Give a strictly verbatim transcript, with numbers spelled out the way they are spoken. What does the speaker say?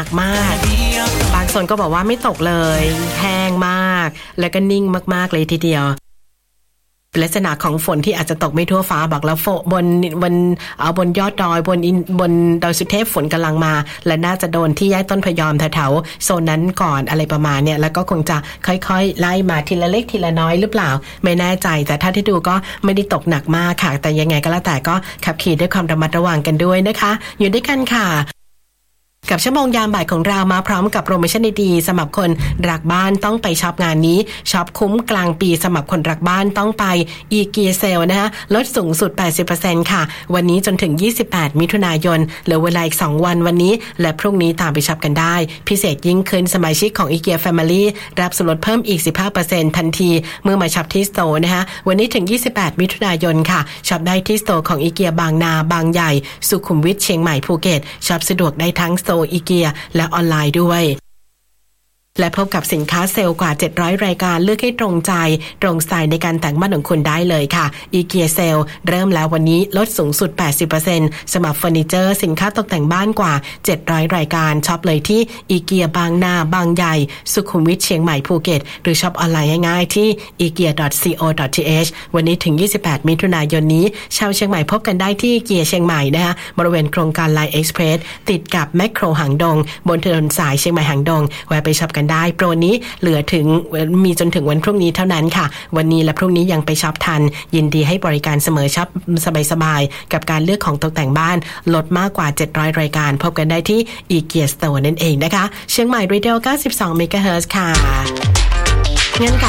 มากบางส่วนก็บอกว่าไม่ตกเลยแห้งมากแล้วก็นิ่งมากๆเลยทีเดียวลักษณะของฝนที่อาจจะตกไม่ทั่วฟ้าบอกแล้วฝนบนบนเอาบนยอดดอยบนบนดอยสุเทพฝนกำลังมาและน่าจะโดนที่ย่ายต้นพยอมแถวๆโซนนั้นก่อนอะไรประมาณเนี่ยแล้วก็คงจะค่อยๆไล่มาทีละเล็กทีละน้อยหรือเปล่าไม่แน่ใจแต่ถ้าที่ดูก็ไม่ได้ตกหนักมากค่ะแต่ยังไงก็แล้วแต่ก็ขับขี่ด้วยความระมัดระวังกันด้วยนะคะอยู่ด้วยกันค่ะกับชั่วโมงยามบ่ายของเรามาพร้อมกับโปรโมชั่นดีๆสำหรับคนรักบ้านต้องไปช็อปงานนี้ช็อปคุ้มกลางปีสำหรับคนรักบ้านต้องไป IKEA Sale นะคะลดสูงสุด แปดสิบเปอร์เซ็นต์ ค่ะวันนี้จนถึงยี่สิบแปดมิถุนายนเหลือเวลาอีกสองวันวันนี้และพรุ่งนี้ตามไปช็อปกันได้พิเศษยิ่งขึ้นสมาชิกของ IKEA Family รับส่วนลดเพิ่มอีก สิบห้าเปอร์เซ็นต์ ทันทีเมื่อมาช็อปที่สโตร์นะคะวันนี้ถึงยี่สิบแปดมิถุนายนค่ะช็อปได้ที่สโตร์ของ IKEA บางนาบางใหญ่สุขุมวิทเชียงใหม่ภูเก็ตช็อปสะดวกได้ทั้งสโตร์ IKEAและออนไลน์ด้วยและพบกับสินค้าเซลล์กว่าเจ็ดร้อยรายการเลือกให้ตรงใจตรงสไตล์ในการแต่งบ้านของคุณได้เลยค่ะ IKEA Sale เริ่มแล้ววันนี้ลดสูงสุด แปดสิบเปอร์เซ็นต์ สำหรับเฟอร์นิเจอร์สินค้าตกแต่งบ้านกว่าเจ็ดร้อยรายการช็อปเลยที่ IKEA บางนาบางใหญ่สุขุมวิทเชียงใหม่ภูเก็ตหรือช็อปออนไลน์ง่ายๆที่ อีเกีย ดอท ซี โอ ดอท ที เอช วันนี้ถึงยี่สิบแปดมิถุนายนนี้ชาวเชียงใหม่พบกันได้ที่ IKEA เชียงใหม่นะคะบริเวณโครงการ Line Express ติดกับแมคโครหางดงบนถนนสายเชียงใหม่หางดงแวะไปช็อปกันได้โปรนี้เหลือถึงมีจนถึงวันพรุ่งนี้เท่านั้นค่ะวันนี้และพรุ่งนี้ยังไปช็อปทันยินดีให้บริการเสมอช็อปสบายๆกับการเลือกของตกแต่งบ้านลดมากกว่าเจ็ดร้อยรายการพบกันได้ที่ IKEA Store นั่นเองนะคะเชียงใหม่ Radio เก้าสิบสอง เมกะเฮิรตซ์ ค่ะงั้นค่ะ